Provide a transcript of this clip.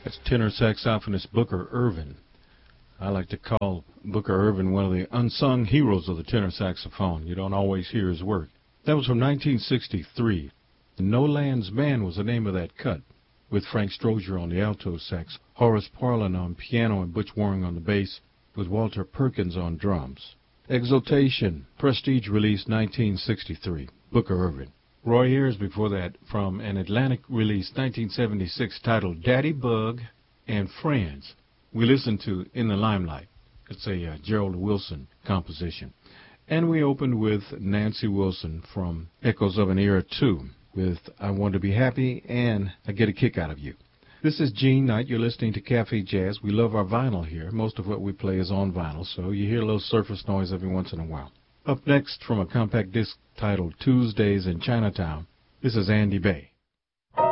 That's tenor saxophonist Booker Ervin. I like to call Booker Ervin one of the unsung heroes of the tenor saxophone. You don't always hear his work. That was from 1963. No Land's Band was the name of that cut, with Frank Strozier on the alto sax, Horace Parlan on piano, and Butch Waring on the bass, with Walter Perkins on drums. Exultation, Prestige release 1963, Booker Ervin. Roy Ayers before that from an Atlantic release 1976 titled Daddy Bug and Friends. We listened to In the Limelight. It's a Gerald Wilson composition. And we opened with Nancy Wilson from Echoes of an Era 2 with I Want to Be Happy and I Get a Kick Out of You. This is Gene Knight. You're listening to Cafe Jazz. We love our vinyl here. Most of what we play is on vinyl, so you hear a little surface noise every once in a while. Up next, from a compact disc titled Tuesdays in Chinatown, this is Andy Bay.